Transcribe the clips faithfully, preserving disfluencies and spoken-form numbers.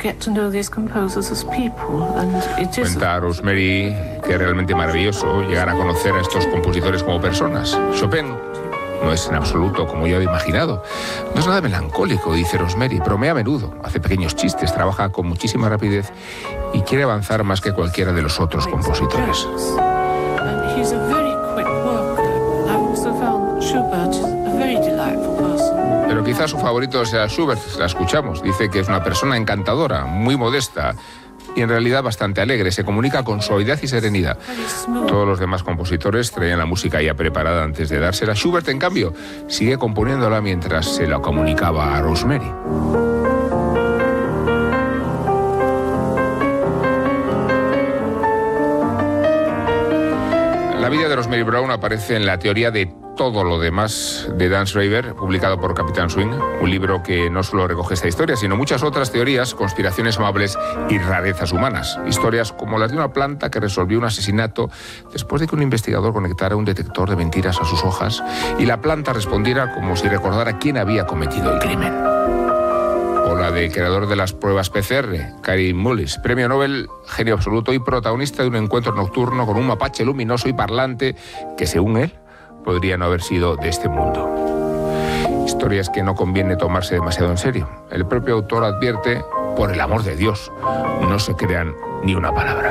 Cuenta Rosemary que es realmente maravilloso llegar a conocer a estos compositores como personas. Chopin no es en absoluto como yo había imaginado. No es nada melancólico, dice Rosemary. Bromea a menudo, hace pequeños chistes, trabaja con muchísima rapidez y quiere avanzar más que cualquiera de los otros compositores. Pero quizás su favorito sea Schubert, la escuchamos. Dice que es una persona encantadora, muy modesta y en realidad bastante alegre. Se comunica con suavidad y serenidad. Todos los demás compositores traían la música ya preparada antes de dársela. Schubert, en cambio, sigue componiéndola mientras se la comunicaba a Rosemary. La vida de Rosemary Brown aparece en La teoría de todo lo demás de Dan Schreiber, publicado por Capitán Swing, un libro que no solo recoge esta historia, sino muchas otras teorías, conspiraciones amables y rarezas humanas. Historias como las de una planta que resolvió un asesinato después de que un investigador conectara un detector de mentiras a sus hojas y la planta respondiera como si recordara quién había cometido el crimen. O la del creador de las pruebas P C R, Karim Mullis, premio Nobel, genio absoluto y protagonista de un encuentro nocturno con un mapache luminoso y parlante que, según él, podría no haber sido de este mundo. Historias que no conviene tomarse demasiado en serio. El propio autor advierte, por el amor de Dios, no se crean ni una palabra.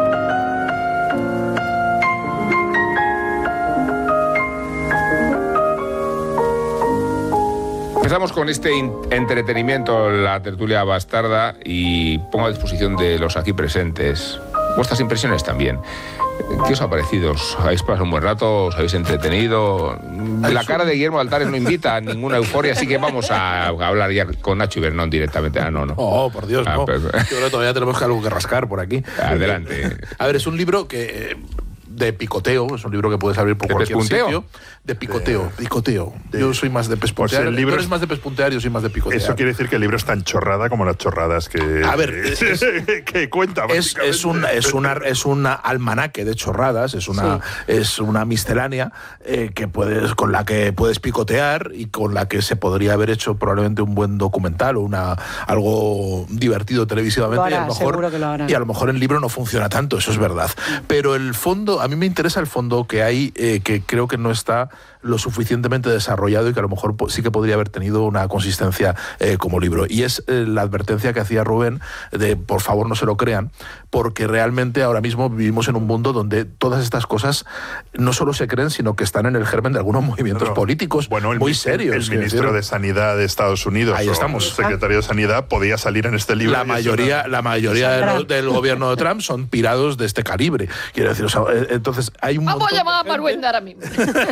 Empezamos con este entretenimiento, la tertulia bastarda, y pongo a disposición de los aquí presentes vuestras impresiones también. ¿Qué os ha parecido? ¿Os habéis pasado un buen rato? ¿Os habéis entretenido? La cara de Guillermo Altares no invita a ninguna euforia, así que vamos a hablar ya con Nacho Ibernón directamente. Ah, no, no. Oh, por Dios, ah, no. Pero... Yo creo que todavía tenemos algo que rascar por aquí. Adelante. A ver, es un libro que... de picoteo, es un libro que puedes abrir por ¿De cualquier pespunteo? sitio. De picoteo, de, picoteo. De, yo soy más de pespuntear. Pues el libro Tú eres más de pespuntear, yo soy más de picotear. Eso quiere decir que el libro es tan chorrada como las chorradas que, a ver, que, es, que cuenta. Es, es, un, es, una, es una almanaque de chorradas, es una, sí. es una miscelánea eh, que puedes, con la que puedes picotear y con la que se podría haber hecho probablemente un buen documental o una, algo divertido televisivamente. Hará, y, a lo mejor, que lo y a lo mejor el libro no funciona tanto, eso es verdad. Pero el fondo, a mí me interesa el fondo que hay, eh, que creo que no está lo suficientemente desarrollado y que a lo mejor sí que podría haber tenido una consistencia eh, como libro. Y es eh, la advertencia que hacía Rubén de por favor no se lo crean, porque realmente ahora mismo vivimos en un mundo donde todas estas cosas no solo se creen, sino que están en el germen de algunos movimientos no, políticos bueno, el, muy serios. El ministro decir, de Sanidad de Estados Unidos, ahí estamos. El secretario de Sanidad, podía salir en este libro. La mayoría, era... la mayoría del, del gobierno de Trump son pirados de este calibre. Quiero decir, o sea, entonces hay un Vamos a llamar a Maruenda ahora mismo.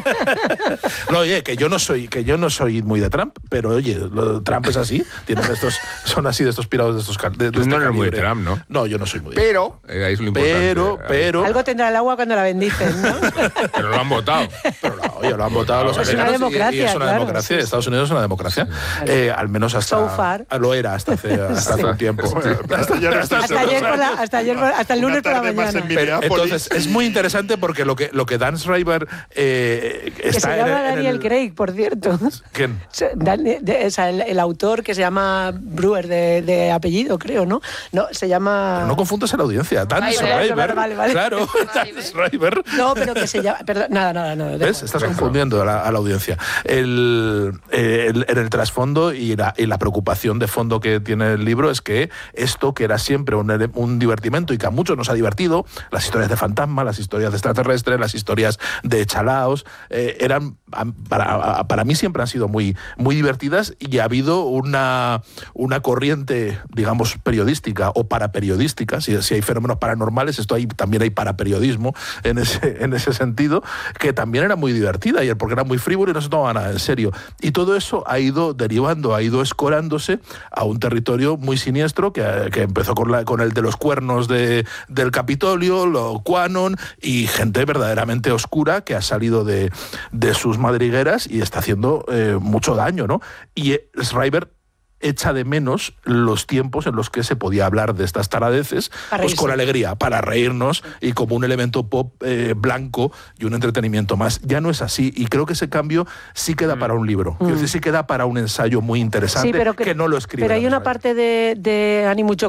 No, oye, que yo no soy, que yo no soy muy de Trump, pero oye, lo, Trump es así, tienen estos, son así de estos pirados de estos de, de Tú este no eres calibre. muy de Trump, ¿no? No, yo no soy muy de Pero, eh, ahí es lo importante. Pero, pero... Algo tendrá el agua cuando la bendicen, ¿no? Pero lo han votado. Pero no, oye, lo han votado los es americanos una democracia, y, y es una claro, democracia. sí, Estados Unidos es una democracia. Sí. Eh, al menos hasta... So far. Lo era hasta hace, hasta hace un tiempo. Bueno, hasta, ya no hasta, hasta, ayer por la, hasta, ayer por, hasta el lunes por la mañana. Pero, entonces, es muy interesante porque lo que, lo que Dan Schreiber eh, que está se llama en, en Daniel el... Craig, por cierto. ¿Quién? De, de, o sea, el, el autor que se llama Brewer de, de apellido, creo, ¿no? No, se llama... Pero no confundas a la audiencia. Dan Ay, Schreiber. Vale, vale, vale. Claro, Dan Schreiber. No, pero que se llama... Perdón, nada, nada, nada. ¿Ves? Estás confundiendo a la, a la audiencia. El, el, el, el trasfondo y la, y la preocupación de fondo que tiene el libro es que esto, que era siempre un, un divertimento y que a muchos nos ha divertido, las historias de fantasmas, las historias de extraterrestres, las historias de chalaos, eh, eran, para, para mí siempre han sido muy, muy divertidas y ha habido una, una corriente, digamos, periodística o paraperiodística, si, si hay fenómenos paranormales, esto hay, también hay paraperiodismo en ese, en ese sentido, que también era muy divertida y porque era muy frívolo y no se tomaba nada en serio. Y todo eso ha ido derivando, ha ido escorándose a un territorio muy siniestro que, que empezó con, la, con el de los cuernos de, del Capitolio, lo QAnon y gente verdaderamente oscura que ha salido de, de sus madrigueras y está haciendo eh, mucho daño, ¿no? Y Schreiber echa de menos los tiempos en los que se podía hablar de estas taradeces pues con alegría, para reírnos y como un elemento pop eh, blanco y un entretenimiento más. Ya no es así y creo que ese cambio sí queda mm. para un libro, mm. decir, sí queda para un ensayo muy interesante, sí, pero que, que no lo escribe. Pero hay una parte de, de Ani mucho